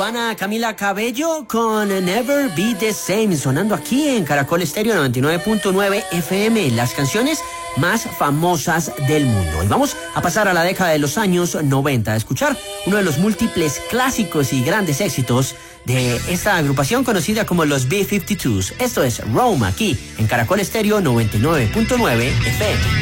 cubana Camila Cabello con Never Be the Same, sonando aquí en Caracol Estéreo 99.9 FM, las canciones más famosas del mundo. Y vamos a pasar a la década de los años 90, a escuchar uno de los múltiples clásicos y grandes éxitos de esta agrupación conocida como los B-52s. Esto es Rome, aquí en Caracol Estéreo 99.9 FM.